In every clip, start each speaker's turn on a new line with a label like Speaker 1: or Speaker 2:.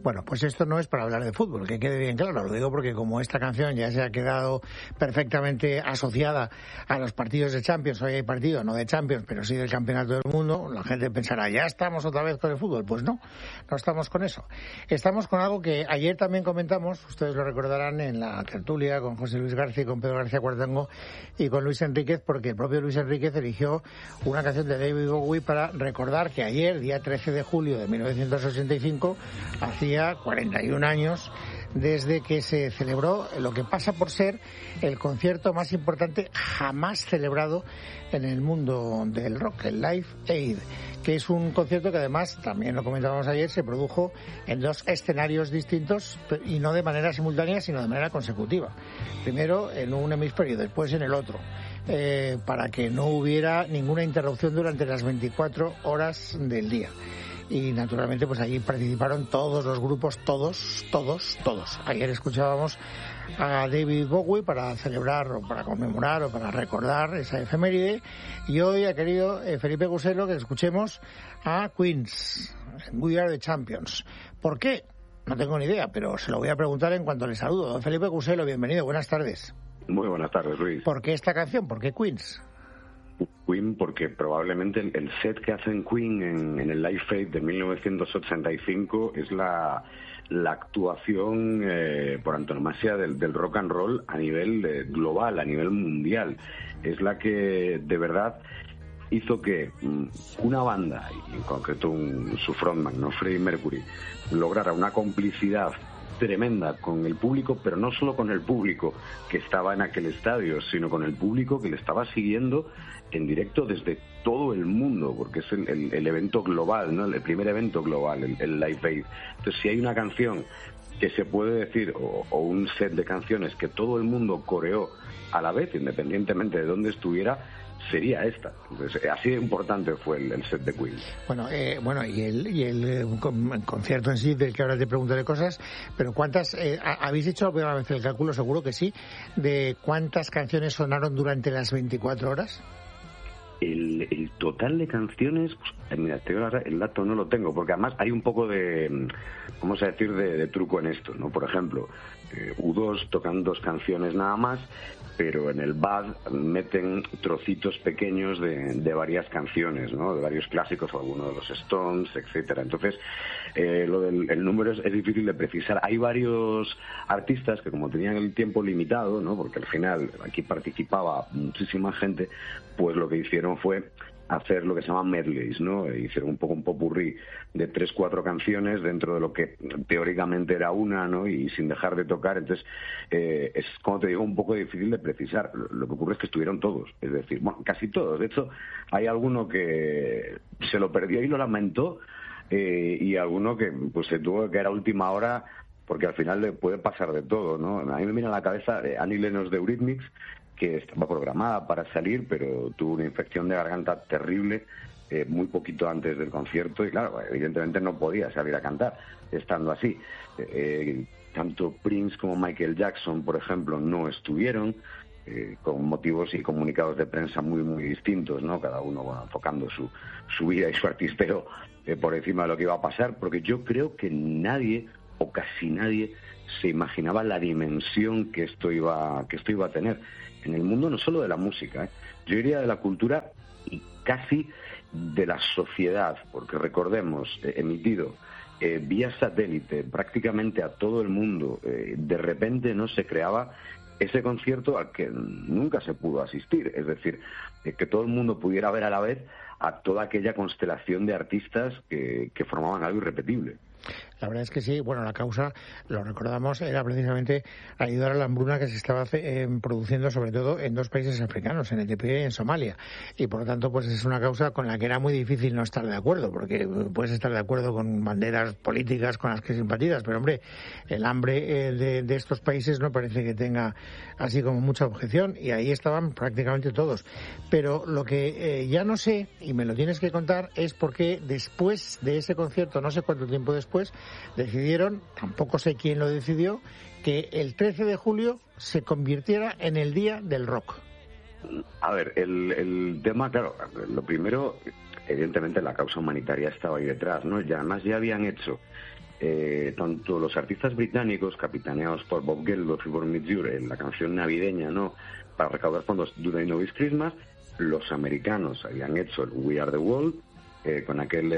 Speaker 1: Bueno, pues esto no es para hablar de fútbol, que quede bien claro. Lo digo porque como esta canción ya se ha quedado perfectamente asociada a los partidos de Champions, hoy hay partido, no de Champions, pero sí del Campeonato del Mundo, la gente pensará, ¿ya estamos otra vez con el fútbol? Pues no estamos con eso. Estamos con algo que ayer también comentamos, ustedes lo recordarán en la tertulia con José Luis García, con Pedro García Cuartango y con Luis Enríquez, porque el propio Luis Enríquez eligió una canción de David Bowie para recordar que ayer, día 13 de julio de 1985, hacía 41 años desde que se celebró lo que pasa por ser el concierto más importante jamás celebrado en el mundo del rock, el Live Aid, que es un concierto que además, también lo comentábamos ayer, se produjo en dos escenarios distintos y no de manera simultánea, sino de manera consecutiva. Primero en un hemisferio, después en el otro, para que no hubiera ninguna interrupción durante las 24 horas del día. Y naturalmente pues allí participaron todos los grupos, todos. Ayer escuchábamos a David Bowie para celebrar o para conmemorar o para recordar esa efeméride, y hoy ha querido Felipe Guselo que escuchemos a Queens, We Are the Champions. ¿Por qué? No tengo ni idea, pero se lo voy a preguntar en cuanto le saludo. Don Felipe Guselo, bienvenido, buenas tardes.
Speaker 2: Muy buenas tardes, Luis.
Speaker 1: ¿Por qué esta canción? ¿Por qué Queens?
Speaker 2: Queen, porque probablemente el set que hacen Queen en el Live Aid de 1985 es la actuación por antonomasia del rock and roll a nivel global, a nivel mundial. Es la que de verdad hizo que una banda, y en concreto su frontman, ¿no?, Freddie Mercury, lograra una complicidad tremenda con el público, pero no solo con el público que estaba en aquel estadio, sino con el público que le estaba siguiendo en directo desde todo el mundo, porque es el evento global, ¿no?, el primer evento global, el Live Aid. Entonces, si hay una canción que se puede decir, o un set de canciones que todo el mundo coreó a la vez, independientemente de dónde estuviera, sería esta. Entonces, así de importante fue el set de Queen.
Speaker 1: Bueno, y el concierto en sí, del que ahora te preguntaré cosas, pero ¿cuántas, habéis hecho alguna vez el cálculo, seguro que sí, de cuántas canciones sonaron durante las 24 horas?
Speaker 2: El total de canciones, pues, mira, el dato no lo tengo, porque además hay un poco de, vamos a decir, de truco en esto, ¿no? Por ejemplo, U2 tocan 2 canciones nada más, pero en el Bad meten trocitos pequeños de varias canciones, ¿no?, de varios clásicos, o algunos de los Stones, etcétera. Entonces, lo del número es difícil de precisar. Hay varios artistas que, como tenían el tiempo limitado, ¿no?, porque al final aquí participaba muchísima gente, pues lo que hicieron fue hacer lo que se llama medleys, ¿no? Hicieron un poco un popurrí de 3-4 canciones dentro de lo que teóricamente era una, ¿no?, y sin dejar de tocar. Entonces, es, como te digo, un poco difícil de precisar. Lo que ocurre es que estuvieron todos, es decir, bueno, casi todos. De hecho, hay alguno que se lo perdió y lo lamentó, y alguno que pues se tuvo que ir a última hora, porque al final le puede pasar de todo, ¿no? A mí me viene a la cabeza Annie Lennox de Eurythmics, que estaba programada para salir, pero tuvo una infección de garganta terrible muy poquito antes del concierto, y claro, evidentemente no podía salir a cantar estando así. Tanto Prince como Michael Jackson, por ejemplo, no estuvieron, con motivos y comunicados de prensa muy muy distintos, ¿no? Cada uno, bueno, enfocando su vida y su artisteo por encima de lo que iba a pasar, porque yo creo que nadie, o casi nadie, se imaginaba la dimensión que esto iba a tener en el mundo, no solo de la música, yo diría de la cultura y casi de la sociedad, porque recordemos, emitido vía satélite prácticamente a todo el mundo, de repente no se creaba ese concierto al que nunca se pudo asistir, es decir, que todo el mundo pudiera ver a la vez a toda aquella constelación de artistas que formaban algo irrepetible.
Speaker 1: La verdad es que sí, bueno, la causa, lo recordamos, era precisamente ayudar a la hambruna que se estaba produciendo sobre todo en 2 países africanos, en Etiopía y en Somalia. Y por lo tanto, pues es una causa con la que era muy difícil no estar de acuerdo, porque puedes estar de acuerdo con banderas políticas con las que simpatizas, pero hombre, el hambre de estos países no parece que tenga así como mucha objeción, y ahí estaban prácticamente todos. Pero lo que ya no sé, y me lo tienes que contar, es por qué después de ese concierto, no sé cuánto tiempo después, decidieron, tampoco sé quién lo decidió, que el 13 de julio se convirtiera en el Día del Rock.
Speaker 2: A ver, el tema, claro, lo primero, evidentemente la causa humanitaria estaba ahí detrás, ¿no? Y además ya habían hecho tanto los artistas británicos, capitaneados por Bob Geldof y por Midge Ure, en la canción navideña, ¿no?, para recaudar fondos, Do They Know It's Christmas, los americanos habían hecho el We Are the World, con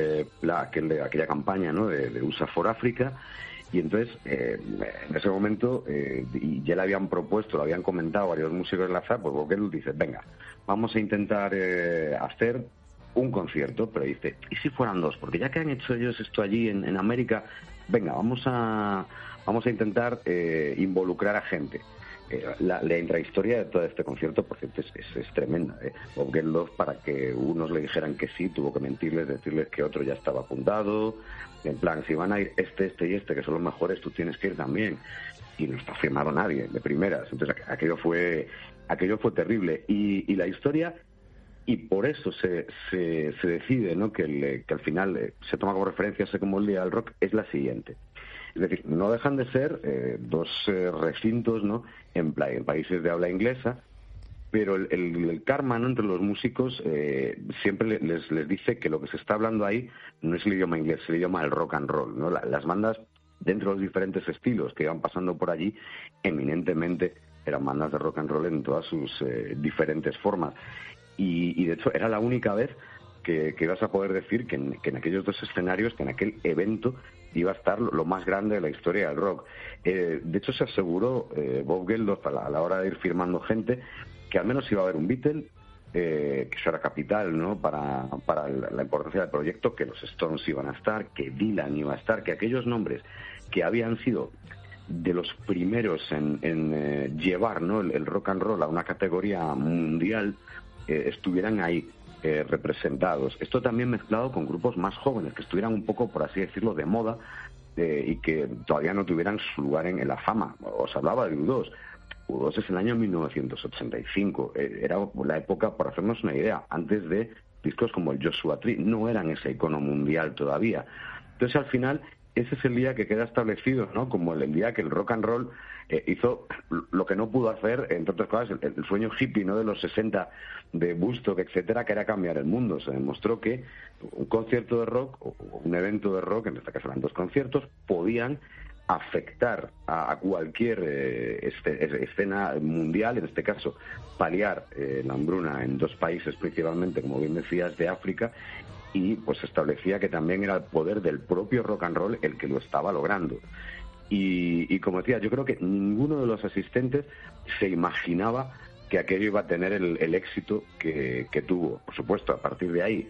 Speaker 2: aquella campaña, ¿no?, de USA for Africa. Y entonces, en ese momento, y ya le habían propuesto, lo habían comentado varios músicos de la FA, pues Bob Geldof dice, venga, vamos a intentar hacer un concierto, pero dice, ¿y si fueran dos? Porque ya que han hecho ellos esto allí en América, venga, vamos a intentar involucrar a gente. La intrahistoria de todo este concierto, por cierto, es tremenda. Bob Geldof, para que unos le dijeran que sí, tuvo que mentirles, decirles que otro ya estaba apuntado. En plan, si van a ir este y este, que son los mejores, tú tienes que ir también. Y no está firmado nadie, de primeras. Entonces, aquello fue terrible. Y la historia, y por eso se decide, ¿no?, que al final se toma como referencia, como el Día del Rock, es la siguiente. Es decir, no dejan de ser dos recintos, ¿no?, en países de habla inglesa, pero el karma, ¿no?, entre los músicos siempre les dice que lo que se está hablando ahí no es el idioma inglés, es el idioma del rock and roll, ¿no? Las bandas, dentro de los diferentes estilos que iban pasando por allí, eminentemente eran bandas de rock and roll en todas sus diferentes formas. Y de hecho era la única vez que ibas a poder decir que en aquellos dos escenarios, que en aquel evento iba a estar lo más grande de la historia del rock. De hecho, se aseguró Bob Geldof a la hora de ir firmando gente que al menos iba a haber un Beatle, que eso era capital, ¿no?, para la importancia del proyecto, que los Stones iban a estar, que Dylan iba a estar, que aquellos nombres que habían sido de los primeros en llevar, ¿no?, el rock and roll a una categoría mundial, estuvieran ahí representados. Esto también mezclado con grupos más jóvenes, que estuvieran un poco, por así decirlo, de moda, y que todavía no tuvieran su lugar en la fama. Os hablaba de U2. U2 es el año 1985. Era la época, por hacernos una idea, antes de discos como el Joshua Tree. No eran ese icono mundial todavía. Entonces, al final, ese es el día que queda establecido, ¿no?, como el día que el rock and roll hizo lo que no pudo hacer, entre otras cosas, el sueño hippie, ¿no?, de los 60, de Woodstock, etcétera, que era cambiar el mundo. Se demostró que un concierto de rock o un evento de rock, en este caso eran dos conciertos, podían afectar a cualquier escena mundial, en este caso paliar la hambruna en dos países principalmente, como bien decías, de África, y pues establecía que también era el poder del propio rock and roll el que lo estaba logrando. Y como decía, yo creo que ninguno de los asistentes se imaginaba que aquello iba a tener el éxito que tuvo. Por supuesto, a partir de ahí,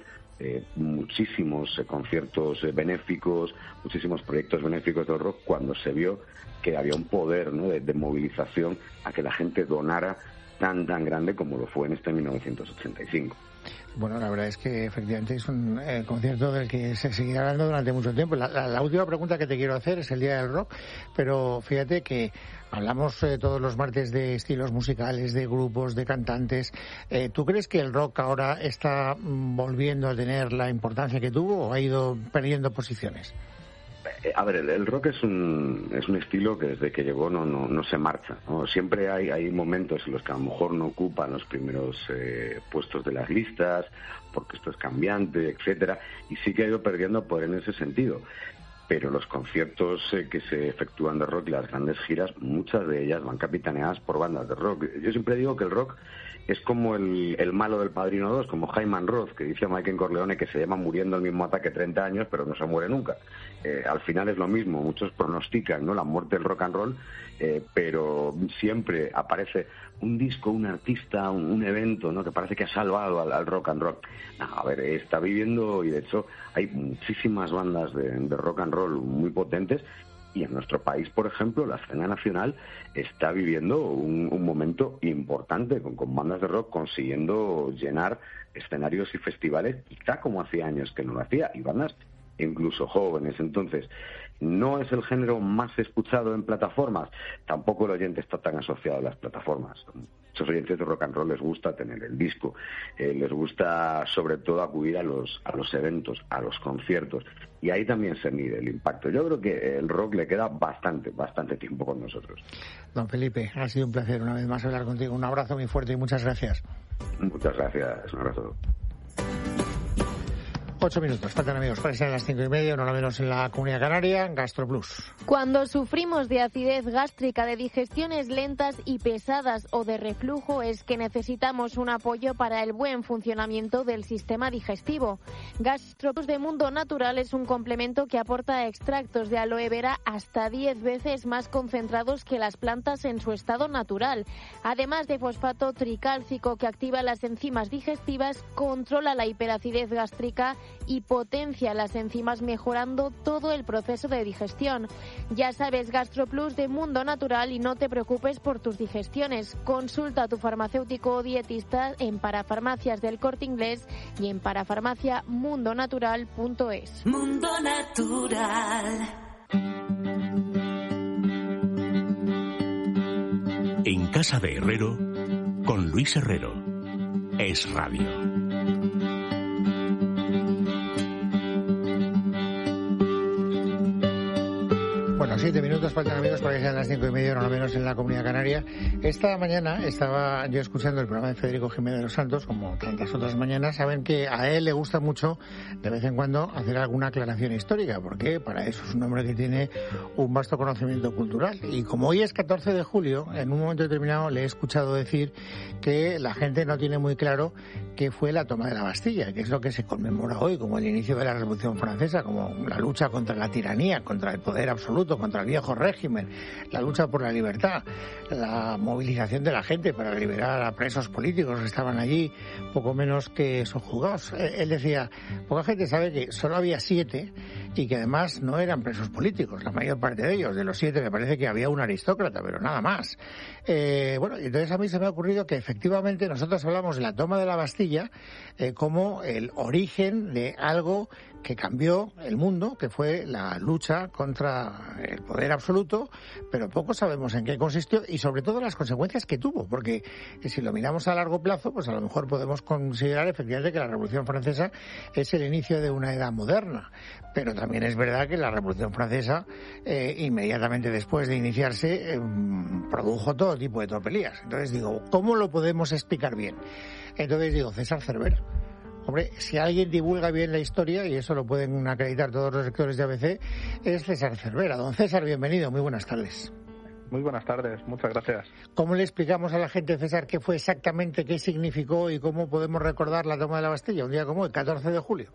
Speaker 2: muchísimos conciertos benéficos, muchísimos proyectos benéficos de rock, cuando se vio que había un poder, ¿no?, de movilización a que la gente donara tan grande como lo fue en este 1985.
Speaker 1: Bueno, la verdad es que efectivamente es un concierto del que se seguirá hablando durante mucho tiempo. La última pregunta que te quiero hacer es el Día del Rock, pero fíjate que hablamos todos los martes de estilos musicales, de grupos, de cantantes. ¿Tú crees que el rock ahora está volviendo a tener la importancia que tuvo o ha ido perdiendo posiciones?
Speaker 2: A ver, el rock es un estilo que desde que llegó no se marcha, ¿no? Siempre hay momentos en los que a lo mejor no ocupan los primeros puestos de las listas, porque esto es cambiante, etcétera, y sí que ha ido perdiendo poder en ese sentido. Pero los conciertos que se efectúan de rock y las grandes giras, muchas de ellas van capitaneadas por bandas de rock. Yo siempre digo que el rock es como el malo del Padrino 2, como Hyman Roth, que dice a Michael Corleone que se llama muriendo el mismo ataque 30 años, pero no se muere nunca. Al final es lo mismo, muchos pronostican, ¿no?, la muerte del rock and roll, pero siempre aparece un disco, un artista, un evento, ¿no?, que parece que ha salvado al rock and roll. No, a ver, está viviendo, y de hecho hay muchísimas bandas de rock and roll muy potentes. Y en nuestro país, por ejemplo, la escena nacional está viviendo un momento importante, con bandas de rock consiguiendo llenar escenarios y festivales, quizá como hacía años que no lo hacía, y bandas incluso jóvenes. Entonces, no es el género más escuchado en plataformas, tampoco el oyente está tan asociado a las plataformas. Muchos oyentes de rock and roll les gusta tener el disco, les gusta sobre todo acudir a los eventos, a los conciertos, y ahí también se mide el impacto. Yo creo que el rock le queda bastante tiempo con nosotros.
Speaker 1: Don Felipe, ha sido un placer una vez más hablar contigo. Un abrazo muy fuerte y muchas gracias.
Speaker 2: Muchas gracias, un abrazo.
Speaker 1: 8 minutos, faltan amigos, para que sean las 5:30, no lo menos en la Comunidad Canaria, GastroPlus.
Speaker 3: Cuando sufrimos de acidez gástrica, de digestiones lentas y pesadas o de reflujo, es que necesitamos un apoyo para el buen funcionamiento del sistema digestivo. GastroPlus de Mundo Natural es un complemento que aporta extractos de aloe vera hasta 10 veces más concentrados que las plantas en su estado natural. Además de fosfato tricálcico que activa las enzimas digestivas, controla la hiperacidez gástrica y potencia las enzimas, mejorando todo el proceso de digestión. Ya sabes, GastroPlus de Mundo Natural, y no te preocupes por tus digestiones. Consulta a tu farmacéutico o dietista en Parafarmacias del Corte Inglés y en parafarmaciamundonatural.es.
Speaker 4: Mundo Natural.
Speaker 5: En casa de Herrero, con Luis Herrero. Es Radio.
Speaker 1: Bueno, 7 minutos faltan amigos para que sean las 5:30, no lo menos en la Comunidad Canaria. Esta mañana estaba yo escuchando el programa de Federico Jiménez de los Santos, como tantas otras mañanas. Saben que a él le gusta mucho, de vez en cuando, hacer alguna aclaración histórica, porque para eso es un hombre que tiene un vasto conocimiento cultural. Y como hoy es 14 de julio, en un momento determinado le he escuchado decir que la gente no tiene muy claro qué fue la toma de la Bastilla, que es lo que se conmemora hoy como el inicio de la Revolución Francesa, como la lucha contra la tiranía, contra el poder absoluto, contra el viejo régimen, la lucha por la libertad, la movilización de la gente para liberar a presos políticos que estaban allí, poco menos que subjugados. Él decía, poca gente sabe que solo había 7 y que además no eran presos políticos, la mayor parte de ellos. De los 7 me parece que había un aristócrata, pero nada más. Bueno, entonces a mí se me ha ocurrido que efectivamente nosotros hablamos de la toma de la Bastilla como el origen de algo que cambió el mundo, que fue la lucha contra el poder absoluto, pero poco sabemos en qué consistió y sobre todo las consecuencias que tuvo, porque si lo miramos a largo plazo, pues a lo mejor podemos considerar efectivamente que la Revolución Francesa es el inicio de una edad moderna, pero también es verdad que la Revolución Francesa, inmediatamente después de iniciarse, produjo todo tipo de tropelías. Entonces digo, ¿cómo lo podemos explicar bien? Entonces digo, César Cervera. Hombre, si alguien divulga bien la historia, y eso lo pueden acreditar todos los lectores de ABC, es César Cervera. Don César, bienvenido, muy buenas tardes.
Speaker 6: Muy buenas tardes, muchas gracias.
Speaker 1: ¿Cómo le explicamos a la gente, César, qué fue exactamente, qué significó y cómo podemos recordar la toma de la Bastilla, un día como el 14 de julio?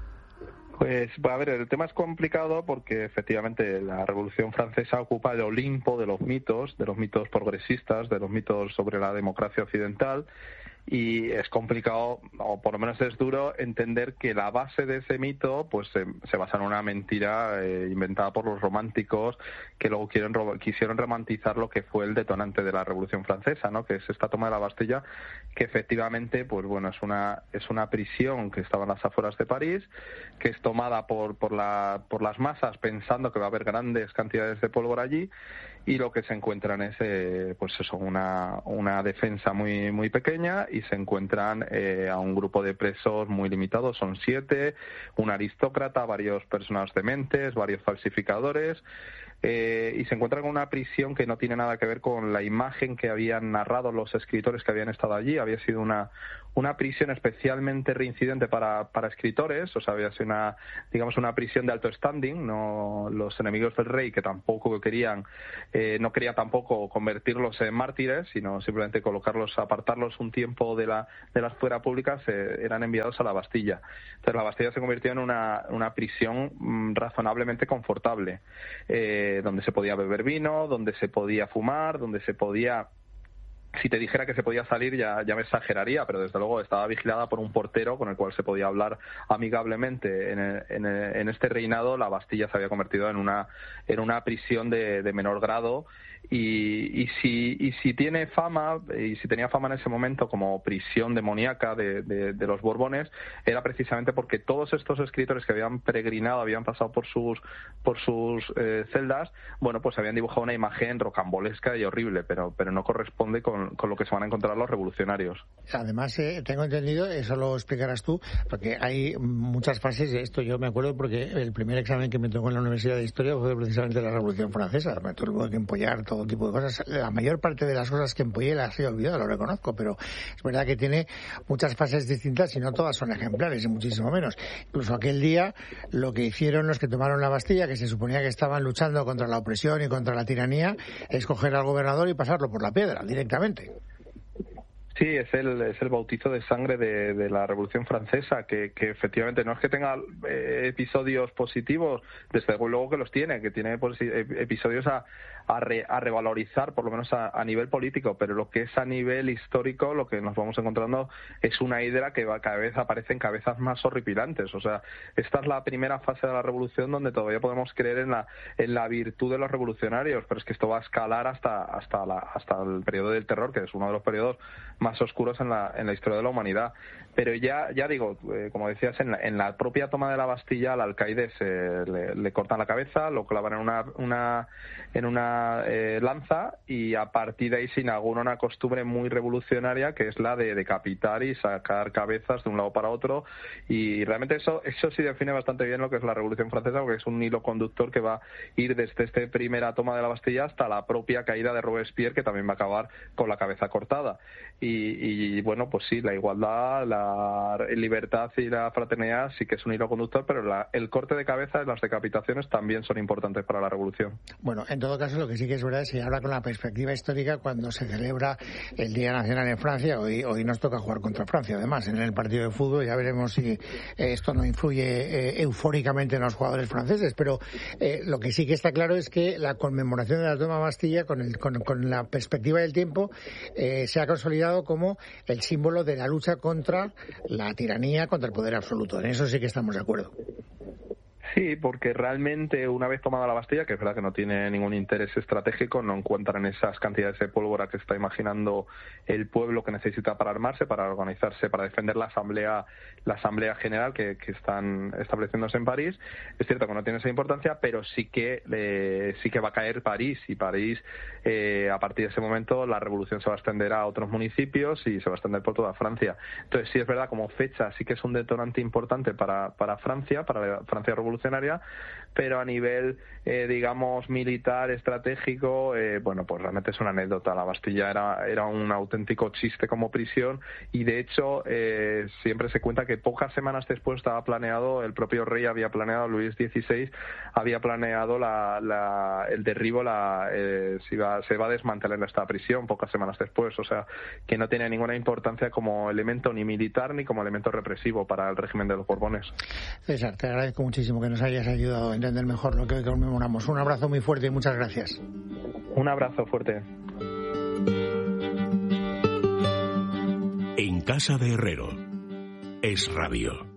Speaker 6: Pues, a ver, el tema es complicado porque efectivamente la Revolución Francesa ocupa el Olimpo de los mitos progresistas, de los mitos sobre la democracia occidental, y es complicado, o por lo menos es duro, entender que la base de ese mito pues se basa en una mentira inventada por los románticos que luego quisieron romantizar lo que fue el detonante de la Revolución Francesa, ¿no? Que es esta toma de la Bastilla, que efectivamente pues bueno es una prisión que estaba en las afueras de París, que es tomada por las masas pensando que va a haber grandes cantidades de pólvora allí, y lo que se encuentran es pues eso, una defensa muy muy pequeña, y se encuentran a un grupo de presos muy limitados, son 7, un aristócrata, varios personas dementes, varios falsificadores, y se encuentran en una prisión que no tiene nada que ver con la imagen que habían narrado los escritores que habían estado allí. Había sido una prisión especialmente reincidente para escritores, o sea, había sido una prisión de alto standing, no los enemigos del rey, que tampoco querían, no quería tampoco convertirlos en mártires, sino simplemente apartarlos un tiempo de la esfera pública, eran enviados a la Bastilla. Entonces la Bastilla se convirtió en una prisión razonablemente confortable, donde se podía beber vino, donde se podía fumar, donde se podía... Si te dijera que se podía salir ya me exageraría, pero desde luego estaba vigilada por un portero con el cual se podía hablar amigablemente. En este reinado la Bastilla se había convertido en una prisión de menor grado, y si tiene fama, y si tenía fama en ese momento como prisión demoníaca de los Borbones, era precisamente porque todos estos escritores que habían peregrinado, habían pasado por sus celdas, bueno, pues habían dibujado una imagen rocambolesca y horrible, pero no corresponde con lo que se van a encontrar los revolucionarios.
Speaker 1: Además, tengo entendido, eso lo explicarás tú, porque hay muchas fases de esto. Yo me acuerdo porque el primer examen que me tocó en la Universidad de Historia fue precisamente la Revolución Francesa. Me tuve que empollar todo tipo de cosas. La mayor parte de las cosas que empollé las he olvidado, lo reconozco, pero es verdad que tiene muchas fases distintas y no todas son ejemplares, y muchísimo menos. Incluso aquel día, lo que hicieron los que tomaron la Bastilla, que se suponía que estaban luchando contra la opresión y contra la tiranía, es coger al gobernador y pasarlo por la piedra directamente.
Speaker 6: Sí, es el bautizo de sangre de la Revolución Francesa, que efectivamente no es que tenga episodios positivos, desde luego que los tiene, que tiene episodios a revalorizar, por lo menos a nivel político, pero lo que es a nivel histórico, lo que nos vamos encontrando es una hidra que cada vez aparecen cabezas más horripilantes. O sea, esta es la primera fase de la revolución donde todavía podemos creer en la virtud de los revolucionarios, pero es que esto va a escalar hasta el periodo del terror, que es uno de los periodos más oscuros en la historia de la humanidad. Pero ya digo, como decías, en la propia toma de la Bastilla al alcaide le cortan la cabeza, lo clavan en una lanza, y a partir de ahí se inaugura una costumbre muy revolucionaria, que es la de decapitar y sacar cabezas de un lado para otro, y realmente eso sí define bastante bien lo que es la Revolución Francesa, porque es un hilo conductor que va a ir desde esta primera toma de la Bastilla hasta la propia caída de Robespierre, que también va a acabar con la cabeza cortada. Y bueno, pues sí, la igualdad, la libertad y la fraternidad sí que es un hilo conductor, pero el corte de cabezas y las decapitaciones también son importantes para la revolución.
Speaker 1: Bueno, en todo caso, lo que sí que es verdad es que ahora, con la perspectiva histórica, cuando se celebra el Día Nacional en Francia, hoy nos toca jugar contra Francia, además, en el partido de fútbol. Ya veremos si esto no influye eufóricamente en los jugadores franceses, pero lo que sí que está claro es que la conmemoración de la toma de Bastilla, con la perspectiva del tiempo, se ha consolidado como el símbolo de la lucha contra la tiranía, contra el poder absoluto. En eso sí que estamos de acuerdo.
Speaker 6: Sí, porque realmente una vez tomada la Bastilla, que es verdad que no tiene ningún interés estratégico, no encuentran esas cantidades de pólvora que está imaginando el pueblo que necesita para armarse, para organizarse, para defender la Asamblea General que están estableciéndose en París. Es cierto que no tiene esa importancia, pero sí que va a caer París, y París, a partir de ese momento, la revolución se va a extender a otros municipios y se va a extender por toda Francia. Entonces sí es verdad, como fecha sí que es un detonante importante para Francia, para la Francia revolucionaria, pero a nivel, digamos, militar, estratégico, bueno, pues realmente es una anécdota. La Bastilla era un auténtico chiste como prisión, y de hecho siempre se cuenta que pocas semanas después estaba planeado, el propio rey había planeado, Luis XVI había planeado el derribo, se va a desmantelar esta prisión pocas semanas después. O sea, que no tiene ninguna importancia como elemento ni militar ni como elemento represivo para el régimen de los Borbones.
Speaker 1: César, te agradezco muchísimo que nos hayas ayudado a entender mejor lo que hoy conmemoramos. Un abrazo muy fuerte y muchas gracias.
Speaker 6: Un abrazo fuerte.
Speaker 5: En casa de Herrero, Es Radio.